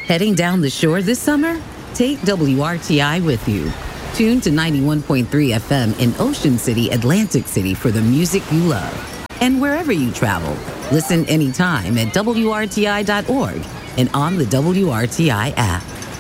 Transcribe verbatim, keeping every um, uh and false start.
Heading down the shore this summer? Take W R T I with you. Tune to ninety-one point three F M in Ocean City, Atlantic City for the music you love. And wherever you travel, listen anytime at W R T I dot org and on the W R T I app.